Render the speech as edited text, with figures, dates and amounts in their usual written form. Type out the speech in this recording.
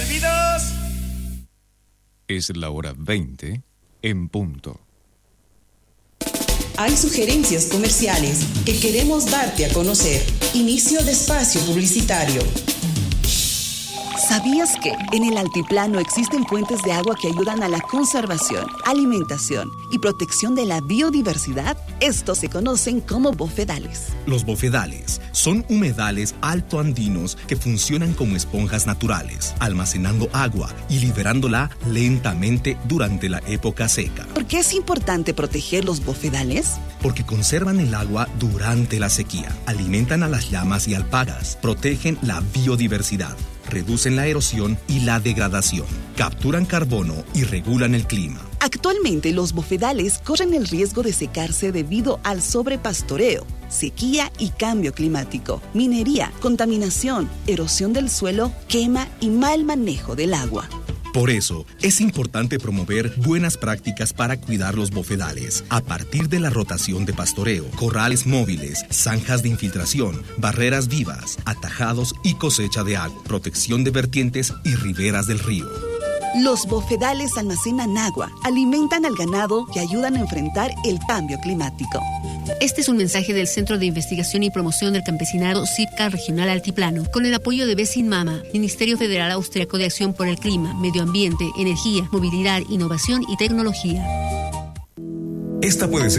¡Servidos! Es la hora 20 en punto. Hay sugerencias comerciales que queremos darte a conocer. Inicio de espacio publicitario. ¿Sabías que en el altiplano existen fuentes de agua que ayudan a la conservación, alimentación y protección de la biodiversidad? Estos se conocen como bofedales. Los bofedales son humedales altoandinos que funcionan como esponjas naturales, almacenando agua y liberándola lentamente durante la época seca. ¿Por qué es importante proteger los bofedales? Porque conservan el agua durante la sequía, alimentan a las llamas y alpagas, protegen la biodiversidad, reducen la erosión y la degradación, capturan carbono y regulan el clima. Actualmente los bofedales corren el riesgo de secarse debido al sobrepastoreo, sequía y cambio climático, minería, contaminación, erosión del suelo, quema y mal manejo del agua. Por eso, es importante promover buenas prácticas para cuidar los bofedales, a partir de la rotación de pastoreo, corrales móviles, zanjas de infiltración, barreras vivas, atajados y cosecha de agua, protección de vertientes y riberas del río. Los bofedales almacenan agua, alimentan al ganado y ayudan a enfrentar el cambio climático. Este es un mensaje del Centro de Investigación y Promoción del Campesinado CIPCA Regional Altiplano, con el apoyo de Besinmama, Ministerio Federal Austriaco de Acción por el Clima, Medio Ambiente, Energía, Movilidad, Innovación y Tecnología. Esta puede ser